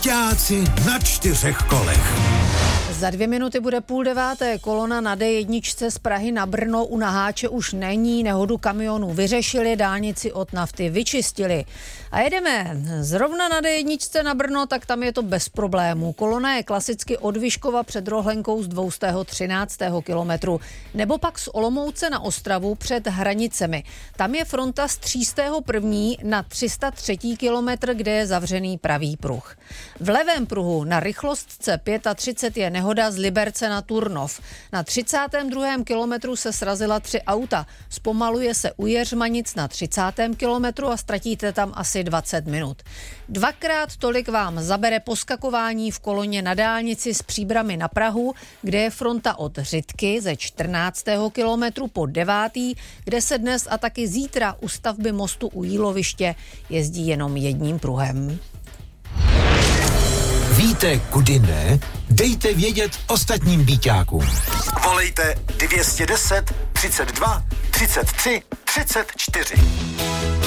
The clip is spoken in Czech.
Byťáci na 4 kolech. Za 2 minuty bude 8:30. Kolona na D1 z Prahy na Brno u Naháče už není. Nehodu kamionů vyřešili, dálnici od nafty vyčistili. A jedeme zrovna na D1 na Brno, tak tam je to bez problémů. Kolona je klasicky od Vyškova před Rohlenkou z 213. kilometru. Nebo pak z Olomouce na Ostravu před Hranicemi. Tam je fronta z 301. na 303. kilometr, kde je zavřený pravý pruh. V levém pruhu na rychlostce 35 je nehoda z Liberce na Turnov. Na 32. kilometru se srazila 3 auta. Zpomaluje se u Jeřmanic na 30. kilometru a ztratíte tam asi 20 minut. 2krát tolik vám zabere poskakování v koloně na dálnici z Příbrami na Prahu, kde je fronta od Řitky ze 14. kilometru po 9., kde se dnes a taky zítra u stavby mostu u Jíloviště jezdí jenom jedním pruhem. Víte, kudy ne? Dejte vědět ostatním byťákům. Volejte 210 32 33 34.